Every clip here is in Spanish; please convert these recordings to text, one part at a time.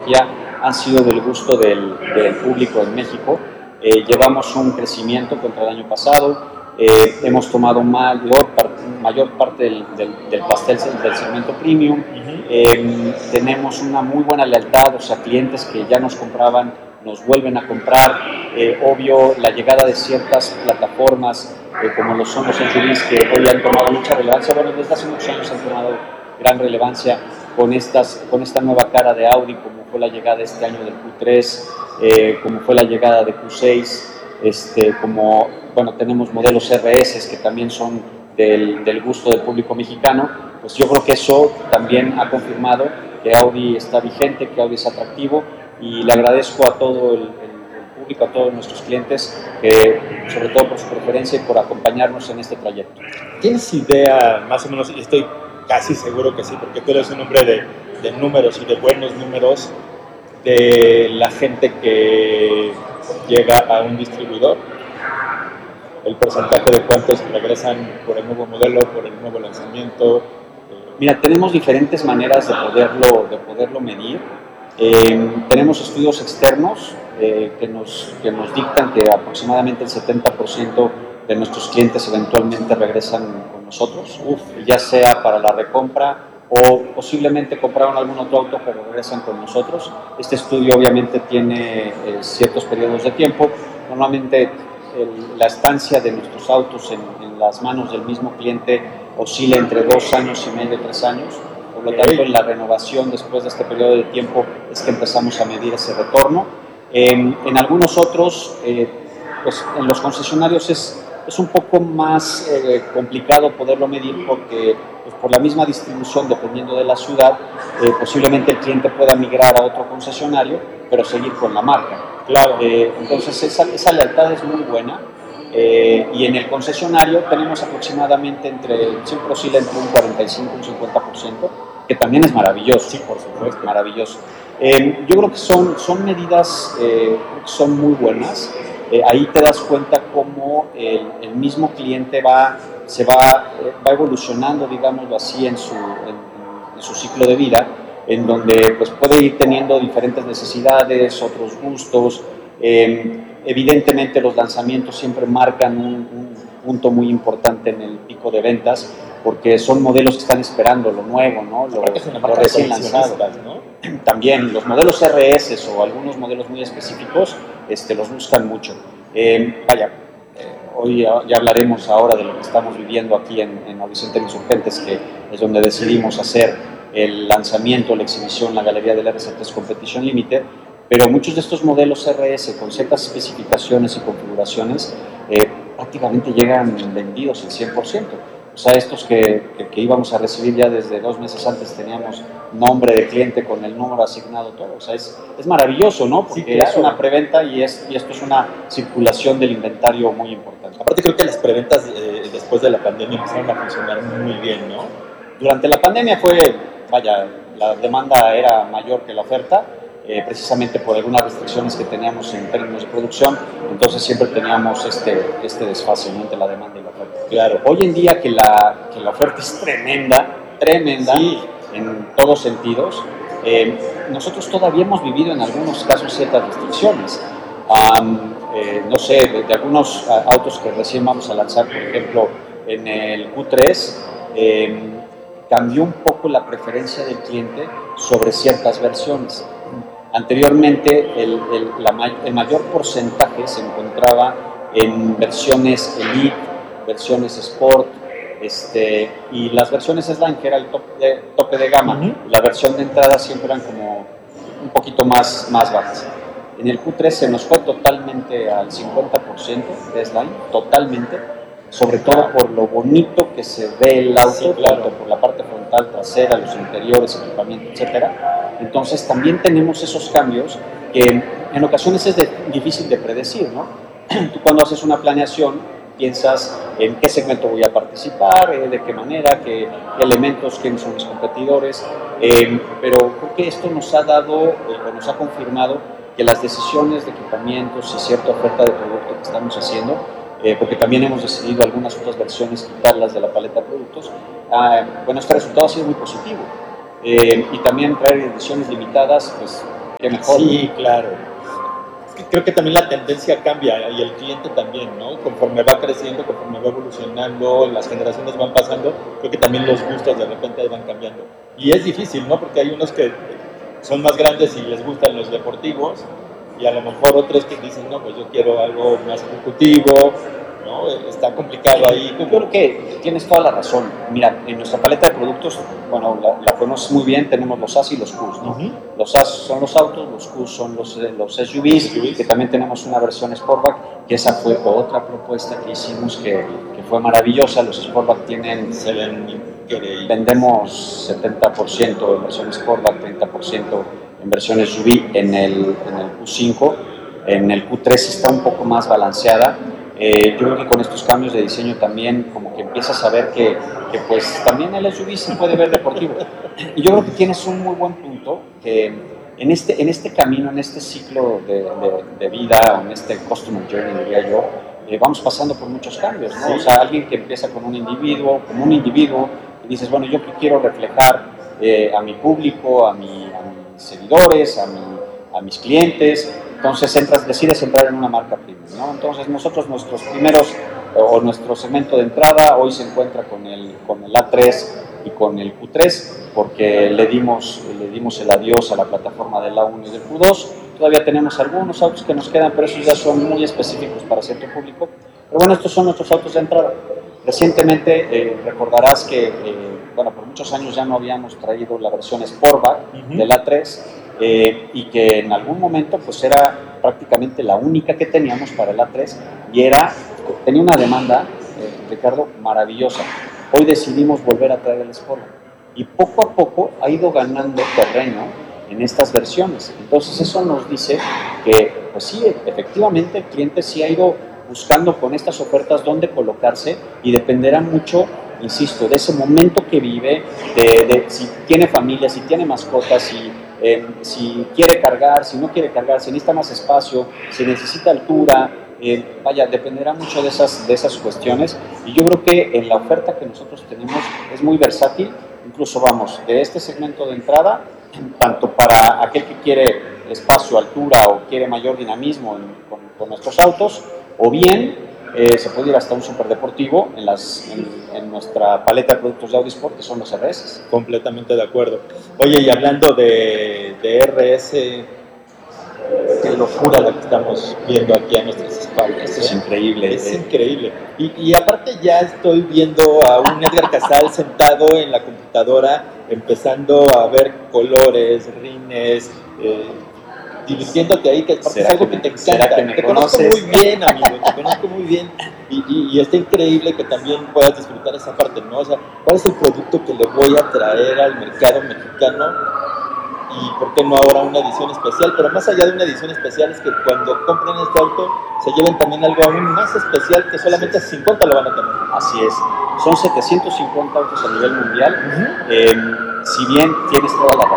tecnología han sido del gusto del público en México. Llevamos un crecimiento contra el año pasado. Hemos tomado mayor parte del pastel del segmento premium. Tenemos una muy buena lealtad, o sea, clientes que ya nos compraban nos vuelven a comprar. Obvio, la llegada de ciertas plataformas como lo son los SUVs, que hoy han tomado mucha relevancia, bueno, desde hace muchos años han tomado gran relevancia con esta nueva cara de Audi, como fue la llegada este año del Q3, como fue la llegada de Q6, como, bueno, tenemos modelos RS que también son del gusto del público mexicano. Pues yo creo que eso también ha confirmado que Audi está vigente, que Audi es atractivo, y le agradezco a todo el público, a todos nuestros clientes, sobre todo por su preferencia y por acompañarnos en este trayecto. ¿Tienes idea, más o menos, y estoy casi seguro que sí, porque tú eres un hombre de números y de buenos números, de la gente que llega a un distribuidor? El porcentaje de cuántos regresan por el nuevo modelo, por el nuevo lanzamiento. Mira, tenemos diferentes maneras de poderlo medir. Tenemos estudios externos que nos dictan que aproximadamente el 70% de nuestros clientes eventualmente regresan con nosotros, ya sea para la recompra o posiblemente compraron algún otro auto pero regresan con nosotros. Este estudio obviamente tiene ciertos periodos de tiempo. Normalmente la estancia de nuestros autos en las manos del mismo cliente oscila entre 2 años y medio, 3 años. Por lo tanto, en la renovación después de este periodo de tiempo es que empezamos a medir ese retorno. En algunos otros, pues en los concesionarios es un poco más complicado poderlo medir porque pues por la misma distribución, dependiendo de la ciudad, posiblemente el cliente pueda migrar a otro concesionario, pero seguir con la marca. Claro. Entonces esa lealtad es muy buena. Y en el concesionario tenemos aproximadamente siempre oscila entre un 45 y un 50%, que también es maravilloso. Sí, por supuesto. Maravilloso. Yo creo que son medidas que son muy buenas. Ahí te das cuenta cómo el mismo cliente va evolucionando, digámoslo así, en su ciclo de vida, en donde pues, puede ir teniendo diferentes necesidades, otros gustos. Evidentemente los lanzamientos siempre marcan un punto muy importante en el pico de ventas, porque son modelos que están esperando lo nuevo, ¿no? Lo recién lanzado, ¿no? También los modelos RS o algunos modelos muy específicos los buscan mucho. Hoy ya hablaremos ahora de lo que estamos viviendo aquí en Vicente Insurgentes, que es donde decidimos hacer el lanzamiento, la exhibición, la galería del RC3 Competition Limited. Pero muchos de estos modelos RS con ciertas especificaciones y configuraciones prácticamente llegan vendidos el 100%. O sea, estos que íbamos a recibir ya desde 2 meses antes teníamos nombre de cliente con el número asignado, todo. O sea, es maravilloso, ¿no? Porque sí, claro, es una preventa y esto es una circulación del inventario muy importante. Aparte creo que las preventas después de la pandemia empezaron a funcionar muy bien, ¿no? Durante la pandemia la demanda era mayor que la oferta. Precisamente por algunas restricciones que teníamos en términos de producción, entonces siempre teníamos este desfase, ¿no?, entre la demanda y la oferta. Claro. Hoy en día que la oferta es tremenda, sí, en todos sentidos, nosotros todavía hemos vivido en algunos casos ciertas restricciones. No sé, de algunos autos que recién vamos a lanzar, por ejemplo, en el Q3, cambió un poco la preferencia del cliente sobre ciertas versiones. Anteriormente el mayor porcentaje se encontraba en versiones Elite, versiones Sport, y las versiones Sline, que era el tope de gama. La versión de entrada siempre eran como un poquito más bajas. En el Q3 se nos fue totalmente al 50% de Sline, totalmente, sobre todo por lo bonito que se ve el auto, sí, claro, tanto por la parte frontal, trasera, los interiores, equipamiento, etcétera. Entonces también tenemos esos cambios que en ocasiones es difícil de predecir, ¿no? Tú cuando haces una planeación piensas en qué segmento voy a participar, de qué manera, qué elementos, quiénes son mis competidores, pero creo que esto nos ha dado, nos ha confirmado que las decisiones de equipamientos y cierta oferta de producto que estamos haciendo, porque también hemos decidido algunas otras versiones quitarlas de la paleta de productos, bueno, este resultado ha sido muy positivo. Y también traer ediciones limitadas, pues qué mejor. Sí, claro. Es que creo que también la tendencia cambia y el cliente también, ¿no? Conforme va creciendo, conforme va evolucionando, las generaciones van pasando, creo que también los gustos de repente van cambiando. Y es difícil, ¿no? Porque hay unos que son más grandes y les gustan los deportivos, y a lo mejor otros que dicen, no, pues yo quiero algo más ejecutivo, ¿no? Está complicado ahí. Yo creo que tienes toda la razón. Mira, en nuestra paleta de productos, bueno, la conoces muy bien, tenemos los AS y los Qs, ¿no? Uh-huh. Los AS son los autos, los Qs son los SUVs, que también tenemos una versión Sportback, que esa fue otra propuesta que hicimos que fue maravillosa. Los Sportback vendemos 70% en versión Sportback, 30% en versión SUV en el Q5. En el Q3 está un poco más balanceada. Yo creo que con estos cambios de diseño también como que empiezas a ver que pues también el SUV se puede ver deportivo. Y yo creo que tienes un muy buen punto, que en este camino, en este ciclo de vida, o en este customer journey, diría yo, vamos pasando por muchos cambios, ¿no? Sí. O sea, alguien que empieza como un individuo, y dices, bueno, yo quiero reflejar a mi público, a mis seguidores, a mis clientes. Entonces decides entrar en una marca premium, ¿no? Entonces nuestros primeros, o nuestro segmento de entrada hoy se encuentra con el A3 y con el Q3, porque le dimos el adiós a la plataforma del A1 y del Q2. Todavía tenemos algunos autos que nos quedan, pero esos ya son muy específicos para cierto público. Pero bueno, estos son nuestros autos de entrada. Recientemente recordarás que, bueno, por muchos años ya no habíamos traído la versión Sportback del A3, y que en algún momento pues era prácticamente la única que teníamos para el A3 y tenía una demanda, Ricardo, maravillosa. Hoy decidimos volver a traer el Sportback y poco a poco ha ido ganando terreno en estas versiones. Entonces eso nos dice que pues sí, efectivamente el cliente sí ha ido buscando con estas ofertas dónde colocarse, y dependerá mucho, insisto, de ese momento que vive, de si tiene familia, si tiene mascotas, si quiere cargar, si no quiere cargar, si necesita más espacio, si necesita altura, dependerá mucho de esas cuestiones. Y yo creo que en la oferta que nosotros tenemos es muy versátil, incluso vamos de este segmento de entrada, tanto para aquel que quiere espacio, altura o quiere mayor dinamismo con nuestros autos, o bien se puede ir hasta un superdeportivo en nuestra paleta de productos de Audi Sport, que son los RS. Completamente de acuerdo. Oye, y hablando de RS, qué locura la que estamos viendo aquí a nuestras espaldas. Esto es increíble. Es increíble. Y aparte ya estoy viendo a un Edgar Casal sentado en la computadora, empezando a ver colores, rines, divirtiéndote ahí, que aparte es algo que te encanta. Te conozco muy bien, amigo, te conozco muy bien. Y está increíble que también puedas disfrutar esa parte, ¿no? O sea, ¿cuál es el producto que le voy a traer al mercado mexicano? Y por qué no ahora una edición especial. Pero más allá de una edición especial es que cuando compren este auto se lleven también algo aún más especial, que solamente 50 lo van a tener. Así es, son 750 autos a nivel mundial. Si bien tienes toda la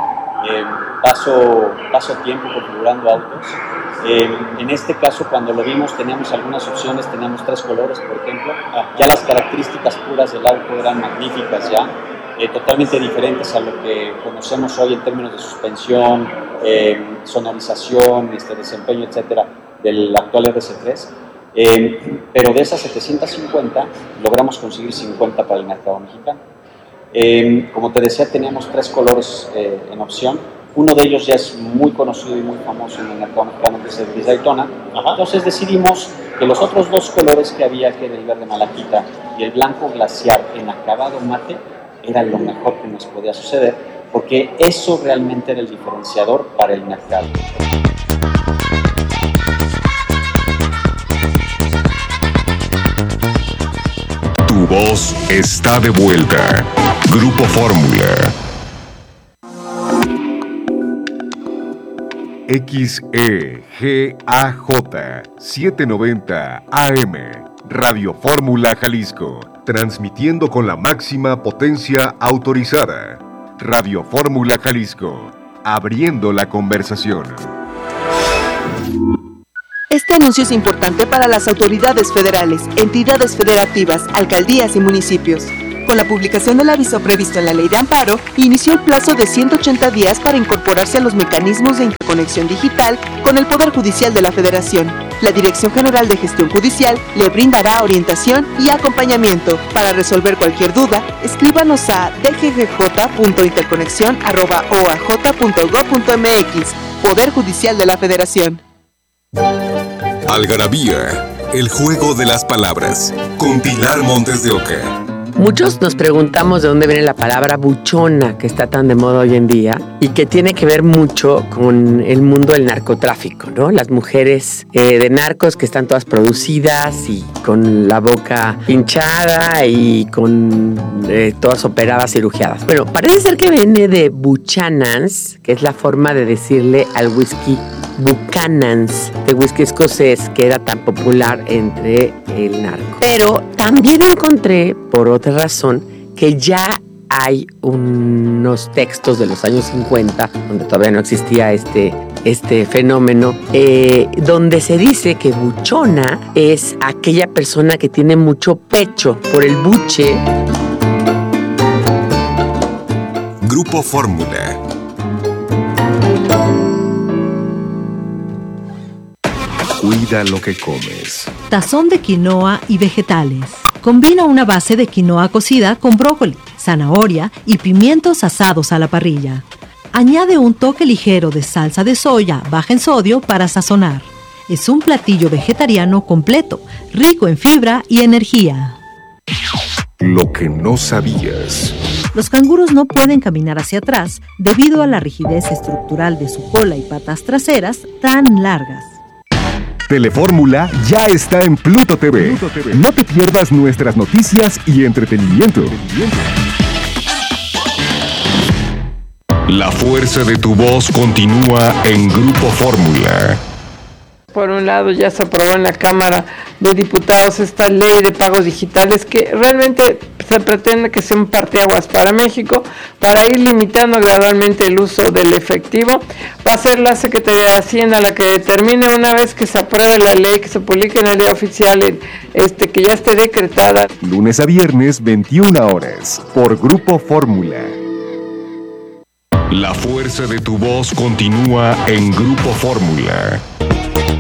razón, paso tiempo configurando autos. En este caso, cuando lo vimos, teníamos algunas opciones, teníamos 3 colores, por ejemplo. Ya las características puras del auto eran magníficas ya. Totalmente diferentes a lo que conocemos hoy en términos de suspensión, sonorización, desempeño, etcétera, del actual RS3. Pero de esas 750 logramos conseguir 50 para el mercado mexicano. Como te decía, teníamos 3 colores en opción. Uno de ellos ya es muy conocido y muy famoso en el mercado mexicano, que es el gris Daytona. Entonces decidimos que los otros 2 colores que había, que era el verde malaquita y el blanco glaciar en acabado mate, era lo mejor que nos podía suceder, porque eso realmente era el diferenciador para el mercado. Tu voz está de vuelta. Grupo Fórmula. XEGAJ 790 AM. Radio Fórmula Jalisco, transmitiendo con la máxima potencia autorizada. Radio Fórmula Jalisco, abriendo la conversación. Este anuncio es importante para las autoridades federales, entidades federativas, alcaldías y municipios. Con la publicación del aviso previsto en la Ley de Amparo, inició el plazo de 180 días para incorporarse a los mecanismos de interconexión digital con el Poder Judicial de la Federación. La Dirección General de Gestión Judicial le brindará orientación y acompañamiento. Para resolver cualquier duda, escríbanos a dggj.interconexión@oaj.gov.mx. Poder Judicial de la Federación. Algarabía, el juego de las palabras, con Pilar Montes de Oca. Muchos nos preguntamos de dónde viene la palabra buchona, que está tan de moda hoy en día y que tiene que ver mucho con el mundo del narcotráfico, ¿no? Las mujeres de narcos que están todas producidas y con la boca hinchada y con todas operadas, cirugiadas. Bueno, parece ser que viene de Buchanan's, que es la forma de decirle al whisky Buchanan's, de whisky escocés, que era tan popular entre el narco. Pero también encontré, por otra razón, que ya hay unos textos de los años 50, donde todavía no existía este fenómeno, donde se dice que buchona es aquella persona que tiene mucho pecho por el buche. Grupo Fórmula. Cuida lo que comes. Tazón de quinoa y vegetales. Combina una base de quinoa cocida con brócoli, zanahoria y pimientos asados a la parrilla. Añade un toque ligero de salsa de soya baja en sodio para sazonar. Es un platillo vegetariano completo, rico en fibra y energía. Lo que no sabías. Los canguros no pueden caminar hacia atrás debido a la rigidez estructural de su cola y patas traseras tan largas. Telefórmula ya está en Pluto TV. No te pierdas nuestras noticias y entretenimiento. La fuerza de tu voz continúa en Grupo Fórmula. Por un lado, ya se aprobó en la Cámara de Diputados esta ley de pagos digitales que realmente se pretende que sea un parteaguas para México para ir limitando gradualmente el uso del efectivo. Va a ser la Secretaría de Hacienda la que determine, una vez que se apruebe la ley, que se publique en el Diario Oficial, que ya esté decretada. Lunes a viernes, 21 horas, por Grupo Fórmula. La fuerza de tu voz continúa en Grupo Fórmula.